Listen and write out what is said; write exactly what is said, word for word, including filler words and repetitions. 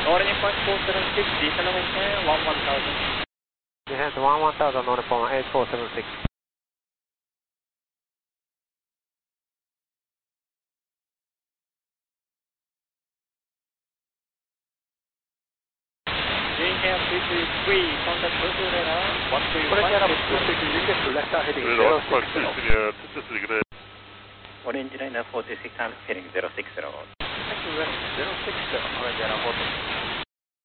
Northern Point four seven six, deceleration one one thousand. Descent one one thousand, Northern Point eight four seven six. Inhale three three three, contact Turku radar one three one. Radar one five three, senior degree. Orange liner forty six, heading zero six zero. Thank you, zero six zero, Orange liner forty.